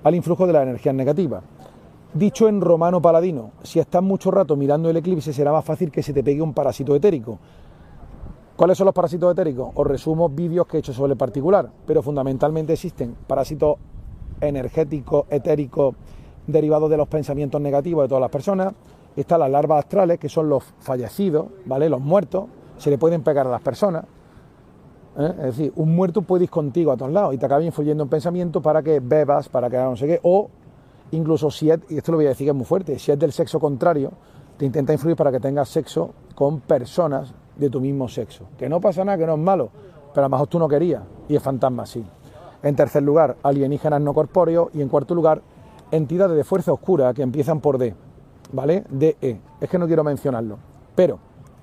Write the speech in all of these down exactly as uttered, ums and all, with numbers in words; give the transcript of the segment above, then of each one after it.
al influjo de las energías negativas. Dicho en romano paladino, si estás mucho rato mirando el eclipse será más fácil que se te pegue un parásito etérico. ¿Cuáles son los parásitos etéricos? Os resumo vídeos que he hecho sobre el particular, pero fundamentalmente existen parásitos energéticos, etéricos, derivados de los pensamientos negativos de todas las personas. Están las larvas astrales, que son los fallecidos, ¿vale? Los muertos, se le pueden pegar a las personas. ¿eh? Es decir, un muerto puede ir contigo a todos lados y te acaba influyendo en pensamiento para que bebas, para que no sé qué, o incluso si es, y esto lo voy a decir que es muy fuerte, si es del sexo contrario, te intenta influir para que tengas sexo con personas de tu mismo sexo. Que no pasa nada, que no es malo, pero a lo mejor tú no querías, y el fantasma sí. En tercer lugar, alienígenas no corpóreos, y en cuarto lugar, entidades de fuerza oscura que empiezan por D, ¿vale? D E. Es que no quiero mencionarlo, pero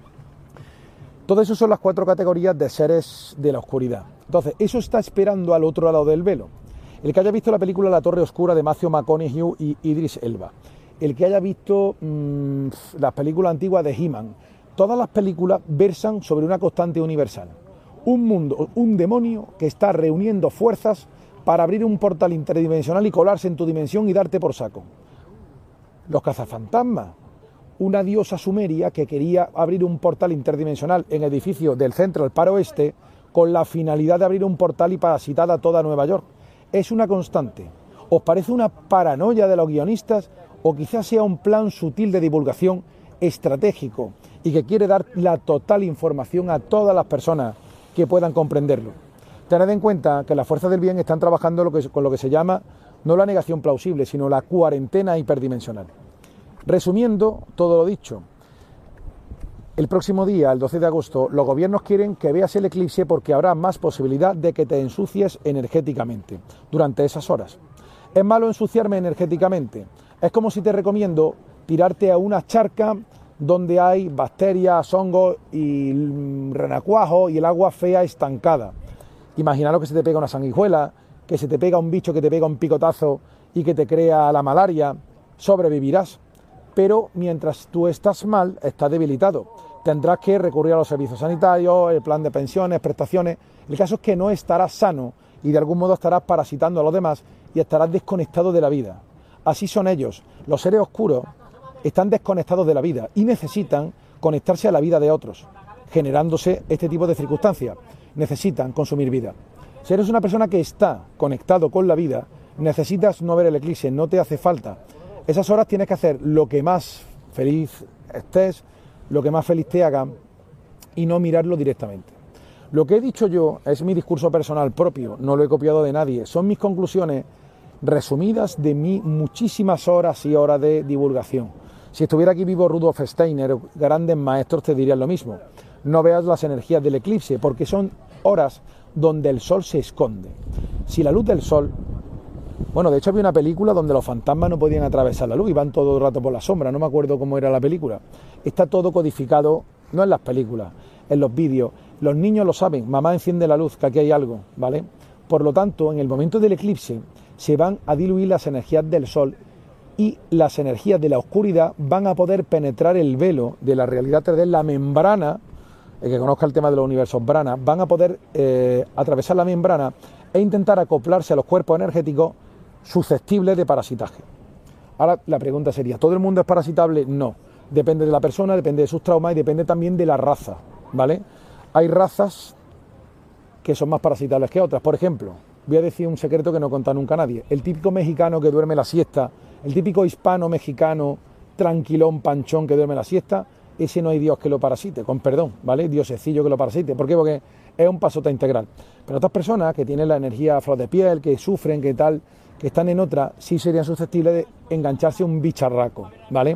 todo eso son las cuatro categorías de seres de la oscuridad. Entonces, eso está esperando al otro lado del velo. El que haya visto la película La Torre Oscura de Matthew McConaughey y Idris Elba, el que haya visto mmm, las películas antiguas de He-Man, todas las películas versan sobre una constante universal. Un mundo, un demonio que está reuniendo fuerzas para abrir un portal interdimensional y colarse en tu dimensión y darte por saco. Los cazafantasmas, una diosa sumeria que quería abrir un portal interdimensional en el edificio del Central Park Oeste con la finalidad de abrir un portal y parasitar a toda Nueva York. Es una constante. ¿Os parece una paranoia de los guionistas o quizás sea un plan sutil de divulgación estratégico y que quiere dar la total información a todas las personas que puedan comprenderlo? Tened en cuenta que las fuerzas del bien están trabajando lo que, con lo que se llama no la negación plausible, sino la cuarentena hiperdimensional. Resumiendo todo lo dicho, el próximo día, el doce de agosto, los gobiernos quieren que veas el eclipse porque habrá más posibilidad de que te ensucies energéticamente durante esas horas. ¿Es malo ensuciarme energéticamente? Es como si te recomiendo tirarte a una charca donde hay bacterias, hongos y renacuajos y el agua fea estancada. Imaginaros que se te pega una sanguijuela, que se te pega un bicho que te pega un picotazo y que te crea la malaria. Sobrevivirás, pero mientras tú estás mal, estás debilitado. Tendrás que recurrir a los servicios sanitarios, el plan de pensiones, prestaciones. El caso es que no estarás sano y de algún modo estarás parasitando a los demás y estarás desconectado de la vida. Así son ellos. Los seres oscuros están desconectados de la vida y necesitan conectarse a la vida de otros, generándose este tipo de circunstancias. Necesitan consumir vida. Si eres una persona que está conectado con la vida, necesitas no ver el eclipse, no te hace falta. Esas horas tienes que hacer lo que más feliz estés, lo que más feliz te haga y no mirarlo directamente. Lo que he dicho yo es mi discurso personal propio, no lo he copiado de nadie, son mis conclusiones resumidas de mi muchísimas horas y horas de divulgación. Si estuviera aquí vivo Rudolf Steiner, grandes maestros te dirían lo mismo. No veas las energías del eclipse porque son horas donde el sol se esconde. Si la luz del sol... Bueno, de hecho había una película donde los fantasmas no podían atravesar la luz, iban todo el rato por la sombra, no me acuerdo cómo era la película. Está todo codificado, no en las películas, en los vídeos. Los niños lo saben, mamá enciende la luz, que aquí hay algo, ¿vale? Por lo tanto, en el momento del eclipse se van a diluir las energías del sol y las energías de la oscuridad van a poder penetrar el velo de la realidad tres D, la membrana, el que conozca el tema de los universos Brana, van a poder eh, atravesar la membrana e intentar acoplarse a los cuerpos energéticos susceptibles de parasitaje. Ahora la pregunta sería, ¿todo el mundo es parasitable? No. Depende de la persona, depende de sus traumas y depende también de la raza, ¿vale? Hay razas que son más parasitables que otras. Por ejemplo, voy a decir un secreto que no cuenta nunca nadie. El típico mexicano que duerme la siesta, el típico hispano-mexicano tranquilón, panchón que duerme la siesta, ese no hay Dios que lo parasite, con perdón, ¿vale? Diosecillo que lo parasite. ¿Por qué? Porque es un pasota integral. Pero otras personas que tienen la energía a flor de piel, que sufren, que tal, que están en otra, sí serían susceptibles de engancharse a un bicharraco, ¿vale?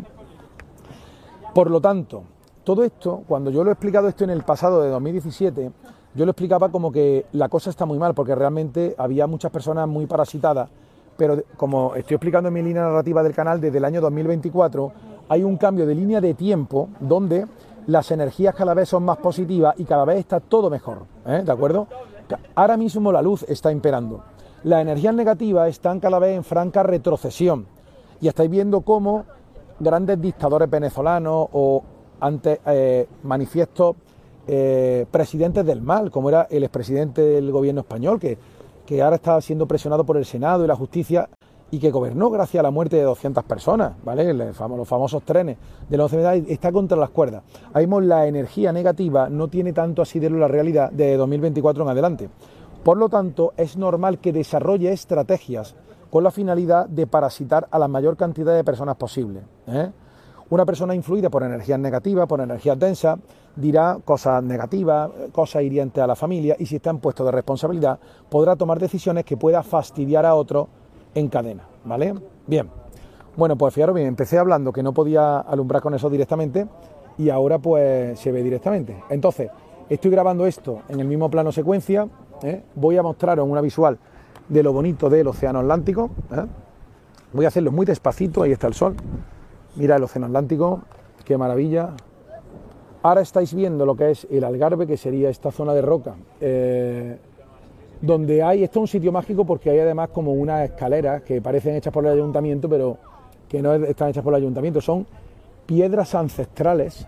Por lo tanto, todo esto, cuando yo lo he explicado esto en el pasado de dos mil diecisiete, yo lo explicaba como que la cosa está muy mal, porque realmente había muchas personas muy parasitadas, pero como estoy explicando en mi línea narrativa del canal, desde el año dos mil veinticuatro hay un cambio de línea de tiempo donde las energías cada vez son más positivas y cada vez está todo mejor, ¿eh? ¿De acuerdo? Ahora mismo la luz está imperando. Las energías negativas están cada vez en franca retrocesión y estáis viendo cómo grandes dictadores venezolanos o antes eh, manifiestos eh, presidentes del mal, como era el expresidente del gobierno español, que, que ahora está siendo presionado por el Senado y la justicia, y que gobernó gracias a la muerte de doscientas personas, ¿vale? Los famosos trenes de los once de está contra las cuerdas. Ahí mismo la energía negativa no tiene tanto asidero en la realidad de dos mil veinticuatro en adelante. Por lo tanto, es normal que desarrolle estrategias con la finalidad de parasitar a la mayor cantidad de personas posible, ¿eh? Una persona influida por energías negativas, por energías densas, dirá cosas negativas, cosas hirientes a la familia, y si está en puesto de responsabilidad, podrá tomar decisiones que pueda fastidiar a otros en cadena, ¿vale? Bien, bueno, pues fijaros bien, empecé hablando que no podía alumbrar con eso directamente y ahora pues se ve directamente. Entonces, estoy grabando esto en el mismo plano secuencia, ¿eh? Voy a mostraros una visual de lo bonito del océano Atlántico, ¿eh? Voy a hacerlo muy despacito, ahí está el sol. Mira el océano Atlántico, qué maravilla. Ahora estáis viendo lo que es el Algarve, que sería esta zona de roca, eh, donde hay, esto es un sitio mágico porque hay además como unas escaleras que parecen hechas por el ayuntamiento, pero que no están hechas por el ayuntamiento, son piedras ancestrales,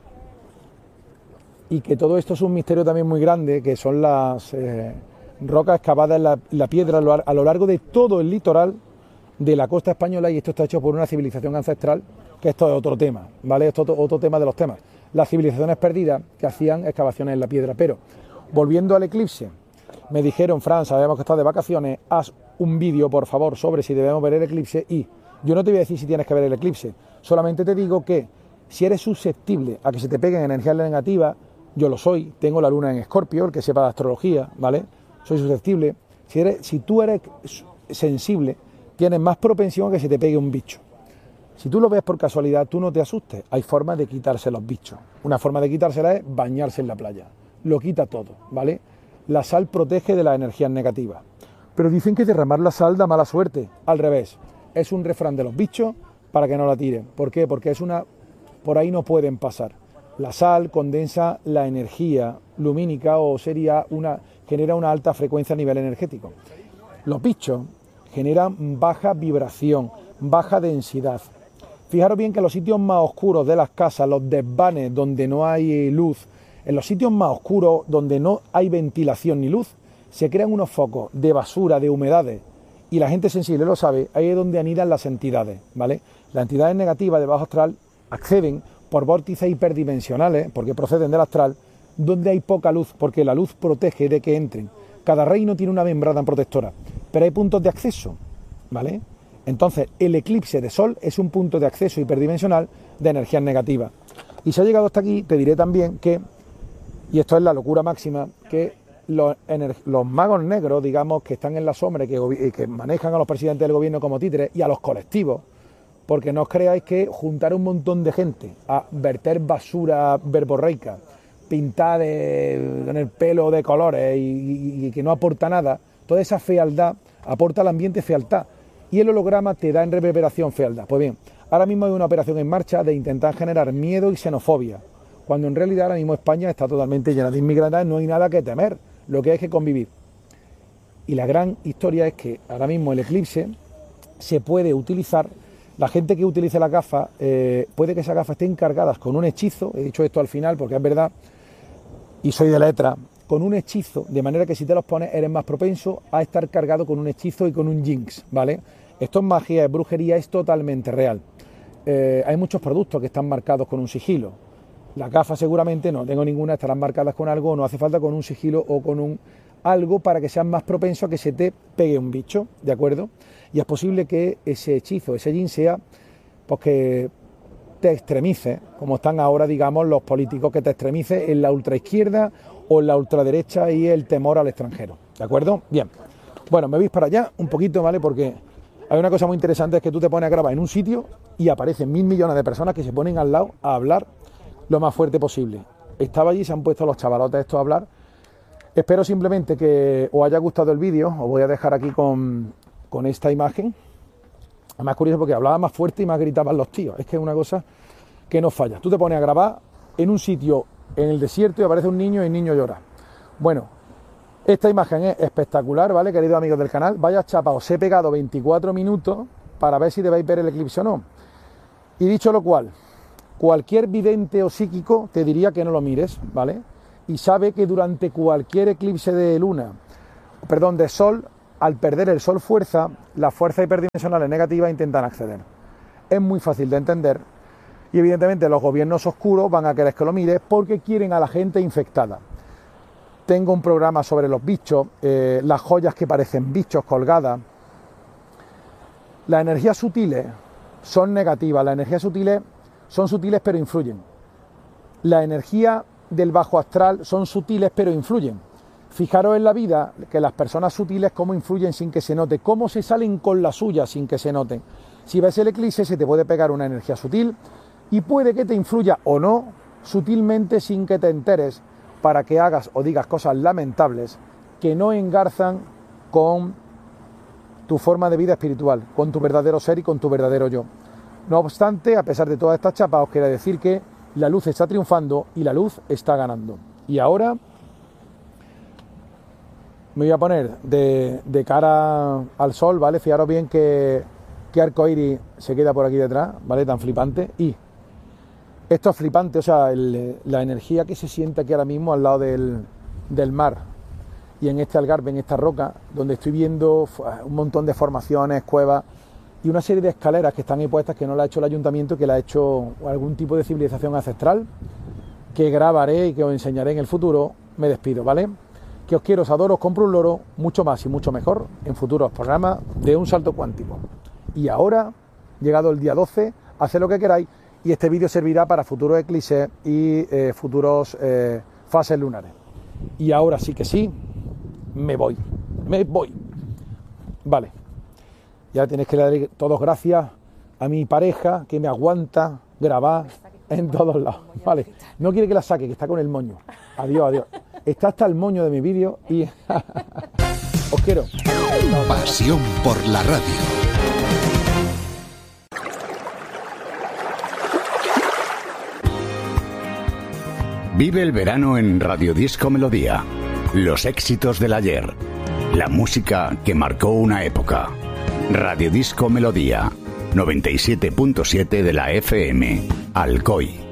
y que todo esto es un misterio también muy grande, que son las eh, rocas excavadas en la, la piedra a lo largo de todo el litoral de la costa española, y esto está hecho por una civilización ancestral, que esto es otro tema, ¿vale? Esto es otro tema de los temas. Las civilizaciones perdidas que hacían excavaciones en la piedra. Pero, volviendo al eclipse, me dijeron, Fran, sabemos que estás de vacaciones, haz un vídeo, por favor, sobre si debemos ver el eclipse, y yo no te voy a decir si tienes que ver el eclipse, solamente te digo que si eres susceptible a que se te peguen energías negativas, yo lo soy, tengo la luna en Escorpio, el que sepa de astrología, ¿vale? Soy susceptible. Si, eres, si tú eres sensible, tienes más propensión a que se te pegue un bicho. Si tú lo ves por casualidad, tú no te asustes. Hay formas de quitarse los bichos. Una forma de quitársela es bañarse en la playa. Lo quita todo, ¿vale? La sal protege de las energías negativas. Pero dicen que derramar la sal da mala suerte. Al revés. Es un refrán de los bichos para que no la tiren. ¿Por qué? Porque es una... por ahí no pueden pasar. La sal condensa la energía lumínica, o sería una... genera una alta frecuencia a nivel energético. Los bichos generan baja vibración, baja densidad. Fijaros bien que en los sitios más oscuros de las casas, los desvanes donde no hay luz, en los sitios más oscuros donde no hay ventilación ni luz, se crean unos focos de basura, de humedades, y la gente sensible lo sabe, ahí es donde anidan las entidades, ¿vale? Las entidades negativas de bajo astral acceden por vórtices hiperdimensionales, porque proceden del astral, donde hay poca luz, porque la luz protege de que entren. Cada reino tiene una membrana protectora, pero hay puntos de acceso, ¿vale? Entonces, el eclipse de sol es un punto de acceso hiperdimensional de energías negativas. Y si ha llegado hasta aquí, te diré también que, y esto es la locura máxima, que los, los magos negros, digamos, que están en la sombra y que, que manejan a los presidentes del gobierno como títeres y a los colectivos, porque no os creáis que juntar un montón de gente a verter basura verborreica, pintada en el pelo de colores y, y, y que no aporta nada, toda esa fealdad aporta al ambiente fealdad, y el holograma te da en reverberación fealdad. Pues bien, ahora mismo hay una operación en marcha de intentar generar miedo y xenofobia, cuando en realidad ahora mismo España está totalmente llena de inmigrantes, no hay nada que temer, lo que hay que convivir. Y la gran historia es que ahora mismo el eclipse se puede utilizar, la gente que utilice las gafas, eh, puede que esas gafas estén cargadas con un hechizo, he dicho esto al final porque es verdad, y soy de letra, con un hechizo, de manera que si te los pones eres más propenso a estar cargado con un hechizo y con un jinx, ¿vale? Esto es magia, es brujería, es totalmente real. Eh, hay muchos productos que están marcados con un sigilo. Las gafas seguramente no tengo ninguna, estarán marcadas con algo, no hace falta con un sigilo o con un algo para que seas más propenso a que se te pegue un bicho, ¿de acuerdo? Y es posible que ese hechizo, ese jinx sea, pues que te extremice, como están ahora, digamos, los políticos, que te extremice en la ultraizquierda o en la ultraderecha y el temor al extranjero, ¿de acuerdo? Bien, bueno, me veis para allá un poquito, ¿vale? Porque hay una cosa muy interesante, es que tú te pones a grabar en un sitio y aparecen mil millones de personas que se ponen al lado a hablar lo más fuerte posible. Estaba allí, se han puesto los chavalotes estos a hablar. Espero simplemente que os haya gustado el vídeo, os voy a dejar aquí con, con esta imagen. Es más curioso porque hablaba más fuerte y más gritaban los tíos. Es que es una cosa que no falla. Tú te pones a grabar en un sitio en el desierto y aparece un niño y el niño llora. Bueno, esta imagen es espectacular, ¿vale, queridos amigos del canal? Vaya chapa, os he pegado veinticuatro minutos para ver si debéis ver el eclipse o no. Y dicho lo cual, cualquier vidente o psíquico te diría que no lo mires, ¿vale? Y sabe que durante cualquier eclipse de luna, perdón, de sol, al perder el Sol fuerza, las fuerzas hiperdimensionales negativas intentan acceder. Es muy fácil de entender y evidentemente los gobiernos oscuros van a querer que lo mires porque quieren a la gente infectada. Tengo un programa sobre los bichos, eh, las joyas que parecen bichos colgadas. Las energías sutiles son negativas, las energías sutiles son sutiles pero influyen. Las energías del bajo astral son sutiles pero influyen. Fijaros en la vida que las personas sutiles cómo influyen sin que se note, cómo se salen con la suya sin que se noten. Si ves el eclipse se te puede pegar una energía sutil y puede que te influya o no sutilmente sin que te enteres para que hagas o digas cosas lamentables que no engarzan con tu forma de vida espiritual, con tu verdadero ser y con tu verdadero yo. No obstante, a pesar de todas estas chapas, os quiero decir que la luz está triunfando y la luz está ganando. Y ahora me voy a poner de, de cara al sol, ¿vale? Fijaros bien que, que arcoíris se queda por aquí detrás, ¿vale? Tan flipante. Y esto es flipante, o sea, el, la energía que se siente aquí ahora mismo al lado del, del mar y en este algarve, en esta roca, donde estoy viendo un montón de formaciones, cuevas y una serie de escaleras que están ahí puestas que no la ha hecho el ayuntamiento, que la ha hecho algún tipo de civilización ancestral, que grabaré y que os enseñaré en el futuro. Me despido, ¿vale? Que os quiero, os adoro, os compro un loro, mucho más y mucho mejor en futuros programas de Un Salto Cuántico. Y ahora, llegado el día doce, haced lo que queráis y este vídeo servirá para futuros eclipses y eh, futuros eh, fases lunares. Y ahora sí que sí, me voy, me voy. Vale. Y ahora tenéis que darle todos gracias a mi pareja que me aguanta grabar en todos lados. Vale. No quiere que la saque, que está con el moño. Adiós, adiós. Está hasta el moño de mi vídeo y os quiero. Pasión por la radio. Vive el verano en Radio Disco Melodía. Los éxitos del ayer. La música que marcó una época. Radio Disco Melodía. noventa y siete punto siete de la F M. Alcoy.